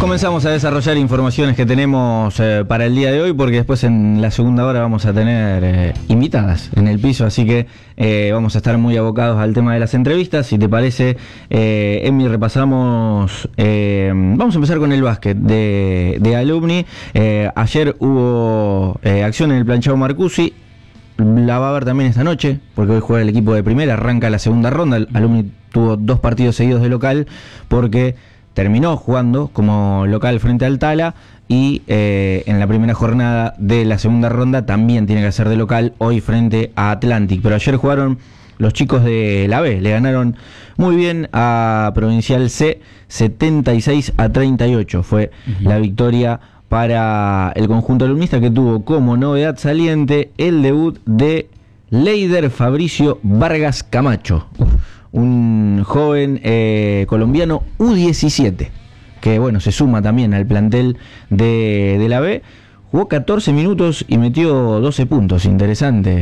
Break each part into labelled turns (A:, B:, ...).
A: Comenzamos a desarrollar informaciones que tenemos para el día de hoy, porque después en la segunda hora vamos a tener invitadas en el piso, así que vamos a estar muy abocados al tema de las entrevistas. Si te parece, Emi, repasamos, vamos a empezar con el básquet de Alumni. Ayer hubo acción en el planchado Marcusi. La va a haber también esta noche, porque hoy juega el equipo de primera, arranca la segunda ronda. Alumni tuvo 2 partidos seguidos de local porque terminó jugando como local frente al Tala y en la primera jornada de la segunda ronda también tiene que ser de local hoy frente a Atlantic. Pero ayer jugaron los chicos de la B, le ganaron muy bien a Provincial C, 76-38 fue la victoria para el conjunto alumnista, que tuvo como novedad saliente el debut de Leider Fabricio Vargas Camacho, un joven colombiano U17, que bueno, se suma también al plantel de la B. Jugó 14 minutos y metió 12 puntos, interesante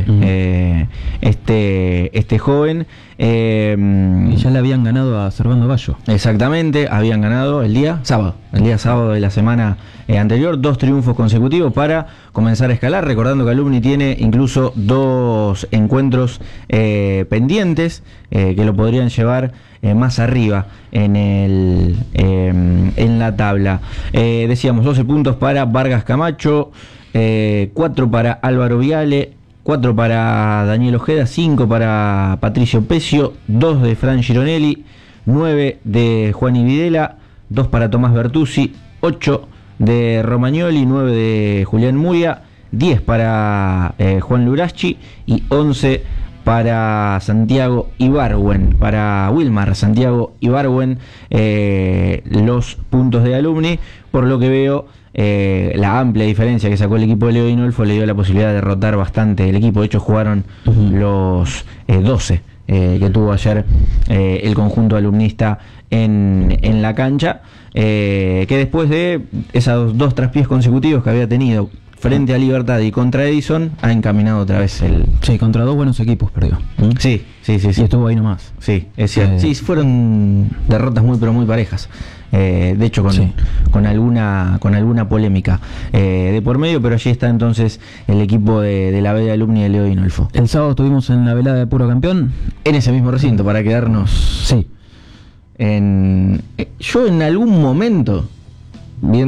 A: este joven.
B: Y ya le habían ganado a Servando Bayo.
A: Exactamente, habían ganado el día sábado de la semana anterior, 2 triunfos consecutivos para comenzar a escalar, recordando que Alumni tiene incluso 2 encuentros pendientes que lo podrían llevar más arriba en la tabla. Decíamos 12 puntos para Vargas Camacho, 4 para Álvaro Viale, 4 para Daniel Ojeda, 5 para Patricio Pecio, 2 de Fran Gironelli, 9 de Juan Videla, 2 para Tomás Bertuzzi, 8 de Romagnoli, 9 de Julián Muria, 10 para Juan Luraschi y 11 para Santiago Ibarwen, para Wilmar Santiago Ibarwen, los puntos de Alumni. Por lo que veo, la amplia diferencia que sacó el equipo de Leo Dinolfo le dio la posibilidad de derrotar bastante el equipo. De hecho, jugaron los 12 que tuvo ayer el conjunto alumnista en la cancha, que después de esos 2 traspiés consecutivos que había tenido frente a Libertad y contra Edison, ha encaminado otra vez el...
B: Sí, contra 2 buenos equipos perdió.
A: Sí.
B: Y estuvo ahí nomás.
A: Sí, es cierto. Sí, fueron derrotas muy parejas. De hecho, con alguna polémica de por medio, pero allí está entonces el equipo de la B de Alumni de Leo Dinolfo.
B: El sábado estuvimos en la velada de Puro Campeón.
A: En ese mismo recinto, para quedarnos...
B: Sí.
A: Yo en algún momento, viendo